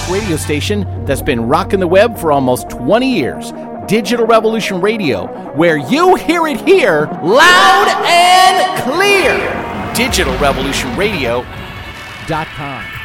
talk radio station that's been rocking the web for almost 20 years. Digital Revolution Radio, where you hear it here loud and clear. DigitalRevolutionRadio.com.